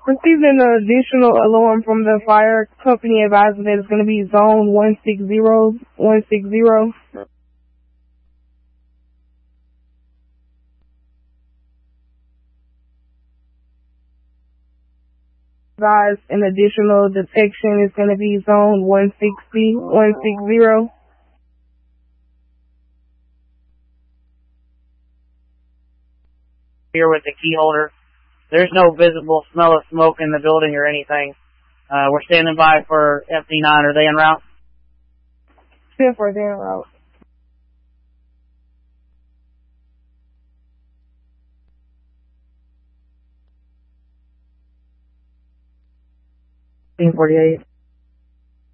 Received an additional alarm from the fire company advising that it's going to be zone 160. Advised an additional detection is going to be zone 160. Here with the key holder. There's no visible smell of smoke in the building or anything. We're standing by for FD9. Are they en route? 10-4, they're en route. Team 48.